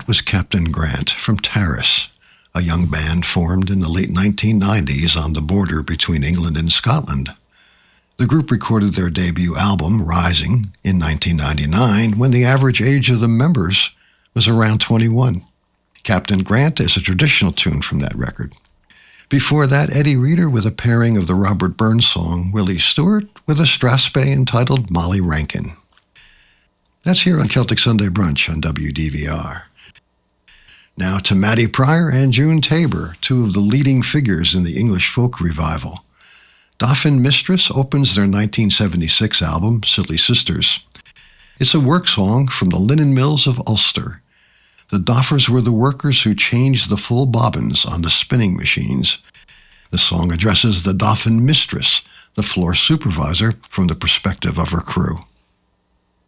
was Captain Grant from Taris, a young band formed in the late 1990s on the border between England and Scotland. The group recorded their debut album, Rising, in 1999 when the average age of the members was around 21. Captain Grant is a traditional tune from that record. Before that, Eddie Reader with a pairing of the Robert Burns song Willie Stewart with a Strathspey entitled Molly Rankin. That's here on Celtic Sunday Brunch on WDVR. Now to Matty Pryor and June Tabor, two of the leading figures in the English folk revival. Dauphin Mistress opens their 1976 album, Silly Sisters. It's a work song from the linen mills of Ulster. The Doffers were the workers who changed the full bobbins on the spinning machines. The song addresses the Dauphin Mistress, the floor supervisor, from the perspective of her crew.